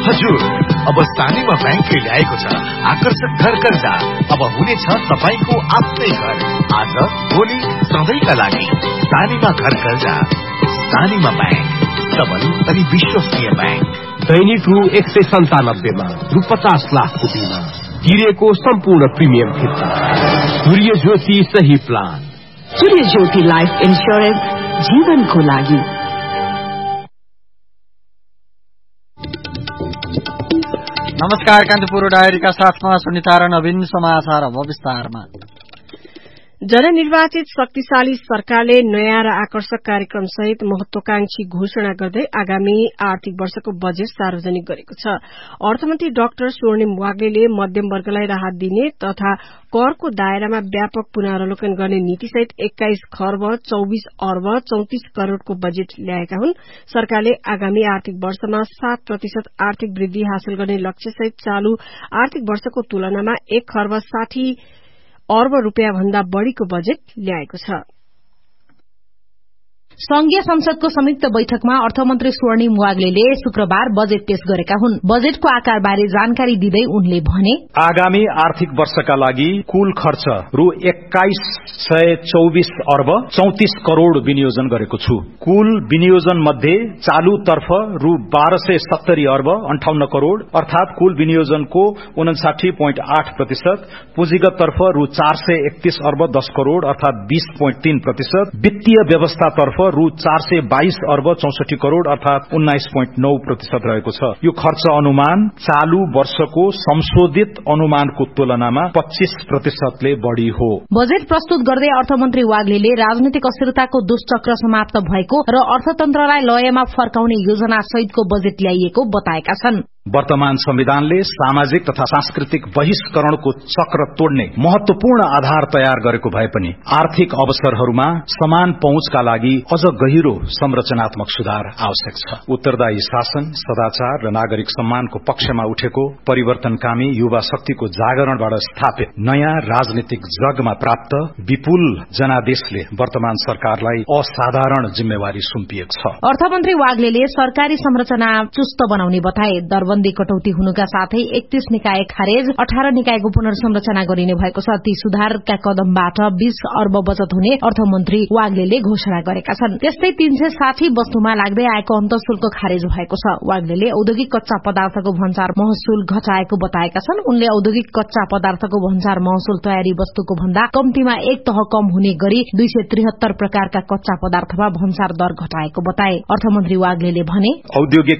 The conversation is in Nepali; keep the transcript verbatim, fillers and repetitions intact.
हजुर, अब सानीमा ब्याङ्कले ल्याएको छ आकर्षक घर कर्जा। अब हुनेछ तपाईको आफ्नै घर, आज भोलि सधैँका लागि। सानीमा घर कर्जा, सानीमा ब्याङ्क, सबल अनि विश्वसनीय ब्याङ्क। दैनिक रु एक सय सन्तानब्बेमा रु पचास लाखको बिमा, तिरेको सम्पूर्ण प्रिमियम फिर्ता। सूर्य ज्योति सही प्लान। सूर्य ज्योति लाइफ इन्स्योरेन्स, जीवनको लागि। नमस्कार, कान्तिपुर डायरीका साथमा सुनिता र नवीन। समाचार अब विस्तारमा। जननिर्वाचित शक्तिशाली सरकारले नयाँ र आकर्षक कार्यक्रम सहित महत्वाकांक्षी घोषणा गर्दै आगामी आर्थिक वर्षको बजेट सार्वजनिक गरेको छ। अर्थमन्त्री डाक्टर स्वर्णिम वाग्लेले मध्यम वर्गलाई राहत दिने तथा करको दायरामा व्यापक पुनरावलोकन गर्ने नीतिसहित एक्काइस खर्ब चौबिस अर्ब चौतिस करोड़को बजेट ल्याएका हुन्। सरकारले आगामी आर्थिक वर्षमा सात प्रतिशत आर्थिक वृद्धि हासिल गर्ने लक्ष्यसहित चालू आर्थिक वर्षको तुलनामा एक खर्ब साठी अर्ब रूपियाँ भन्दा बढ़ीको बजेट ल्याएको छ। संघीय संसदको संयुक्त बैठकमा अर्थमन्त्री स्वर्णिम वाग्लेले शुक्रबार बजेट पेश गरेका हुन्। बजेटको आकारबारे जानकारी दिँदै उनले भने, आगामी आर्थिक वर्षका लागि कुल खर्च रु एक्काइस सय चौबिस अर्ब चौतिस करोड़ विनियोजन गरेको छु। कुल विनियोजन मध्ये चालू तर्फ रु बाह्र सय सत्तरी अर्ब अन्ठाउन्न करोड़ अर्थात कुल विनियोजनको उनसाठी पोइन्ट आठ प्रतिशत, पुँजीगत तर्फ रु चार सय एकतीस अर्ब दस करोड़ अर्थात बीस पोइन्ट तीन प्रतिशत, वित्तीय व्यवस्था तर्फ रु चार सय बाइस अर्ब चौसठी करोड़ अर्थात उन्नाइस पोइन्ट नौ प्रतिशत रहेको छ। यो खर्च अनुमान चालू वर्षको संशोधित अनुमानको तुलनामा पच्चीस प्रतिशतले बढ़ी हो। बजेट प्रस्तुत गर्दै अर्थमन्त्री वाग्लेले राजनीतिक अस्थिरताको दुष्चक्र समाप्त भएको र अर्थतन्त्रलाई लयमा फर्काउने योजना सहितको बजेट ल्याइएको बताएका छन्। वर्तमान संविधानले सामाजिक तथा सांस्कृतिक बहिष्करणको चक्र तोड्ने महत्वपूर्ण आधार तयार गरेको भए पनि आर्थिक अवसरहरूमा समान पहुँचका लागि अझ गहिरो संरचनात्मक सुधार आवश्यक छ। उत्तरदायी शासन, सदाचार र नागरिक सम्मानको पक्षमा उठेको परिवर्तनकामी युवा शक्तिको जागरणबाट स्थापित नयाँ राजनीतिक जगमा प्राप्त विपुल जनादेशले वर्तमान सरकारलाई असाधारण जिम्मेवारी सुम्पिएको छ। अर्थमन्त्री वाग्लेले सरकारी संरचना चुस्त बनाउने बताए। दरबन्दी कटौती हुनुका साथै एकतीस निकाय खारेज, अठारह निकायको पुनर्संरचना गरिने भएको छ। ती सुधारका कदमबाट बीस अर्ब बचत हुने अर्थमन्त्री वाग्लेले घोषणा गरेका छन्। त्यस्तै तीन सय साठी वस्तुमा लाग्दै आएको अन्तःशुल्क खारेज भएको छ। वाग्लेले औद्योगिक कच्चा पदार्थको भन्सार महसुल घटाएको बताएका छन्। उनले औद्योगिक कच्चा पदार्थको भन्सार महसुल तयारी वस्तुको भन्दा कम्तीमा एक तह कम हुने गरी दुई सय त्रिहत्तर प्रकारका कच्चा पदार्थमा भन्सार दर घटाएको बताए। अर्थमन्त्री वाग्लेले भने, औद्योगिक